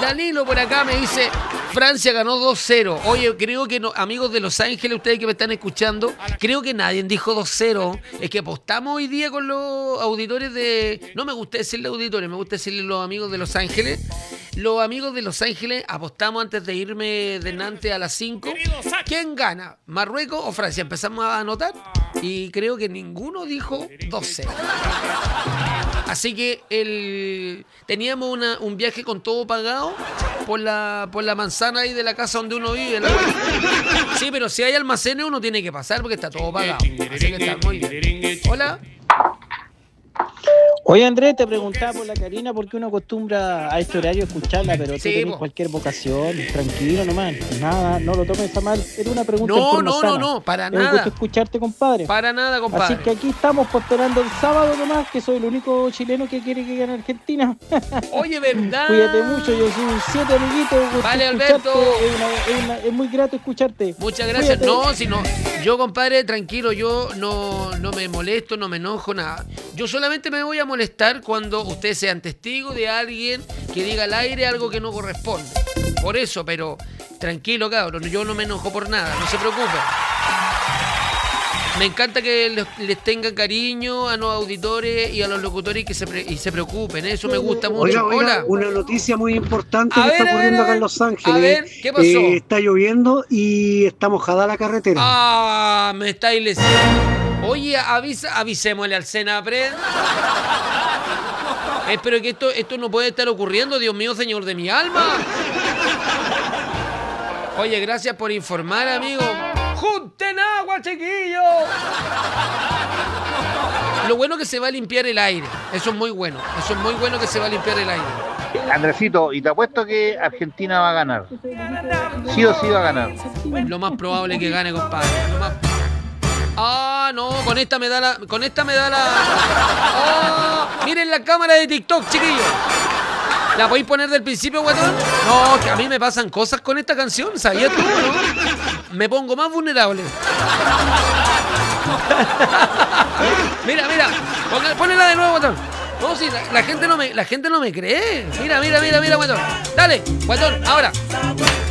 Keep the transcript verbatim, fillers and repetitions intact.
Danilo por acá me dice, Francia ganó dos cero. Oye, creo que no, amigos de Los Ángeles, ustedes que me están escuchando, creo que nadie dijo dos cero. Es que apostamos hoy día con los auditores de... No me gusta decirle auditores, me gusta decirle los amigos de Los Ángeles. Los amigos de Los Ángeles apostamos antes de irme de Nantes a las cinco. ¿Quién gana? ¿Marruecos o Francia? Empezamos a anotar y creo que ninguno dijo dos cero. Así que el, teníamos una, un viaje con todo pagado por la, por la manzana ahí de la casa donde uno vive. ¿No? Sí, pero si hay almacenes uno tiene que pasar porque está todo pagado. Así que está muy bien. Hola. Oye, Andrés, te preguntaba por la Karina por qué uno acostumbra a este horario escucharla, pero tú Sí, tenés po. cualquier vocación, tranquilo nomás, nada, no lo tomes a mal, era una pregunta No, en forma no, sana. no, no, para Es un nada. gusto escucharte, compadre. Para nada, compadre. Así que aquí estamos pues, esperando el sábado nomás, que soy el único chileno que quiere que gane Argentina. Oye, ¿verdad? Cuídate mucho, yo soy un siete amiguito. gusto Vale, escucharte, Alberto. Es, una- es una- es muy grato escucharte. Muchas gracias. Cuídate. No, si no, yo, compadre, tranquilo, yo no, no me molesto, no me enojo, nada. Yo solamente me voy a molestar cuando ustedes sean testigos de alguien que diga al aire algo que no corresponde. Por eso, pero tranquilo, cabrón, yo no me enojo por nada, no se preocupen. Me encanta que les, les tengan cariño a los auditores y a los locutores y que se, pre- y se preocupen, eso me gusta mucho. Oiga, oiga, Hola. una noticia muy importante A que ver, está a ocurriendo ver, a acá en ver. Los Ángeles. A ver, ¿qué pasó? Eh, está lloviendo y está mojada la carretera. Ah, me estáis lesiendo. Oye, avisa, avisémosle al Senapred. Espero que esto, esto no puede estar ocurriendo, Dios mío, señor de mi alma. Oye, gracias por informar, amigo. ¡Junten agua, chiquillos! Lo bueno que se va a limpiar el aire. Eso es muy bueno. Eso es muy bueno que se va a limpiar el aire. Andresito, y te apuesto que Argentina va a ganar. Sí o sí va a ganar. Lo más probable que gane, compadre. Lo más... Ah, no, con esta me da la. Con esta me da la. Oh, miren la cámara de TikTok, chiquillos. ¿La podéis poner del principio, guatón? No, que a mí me pasan cosas con esta canción, ¿sabías tú, no? Me pongo más vulnerable. Mira, mira, ponga- ponela de nuevo, guatón. No, si la, la gente no me, la gente no me cree. Mira, mira, mira, mira, guatón. Dale, guatón, ahora.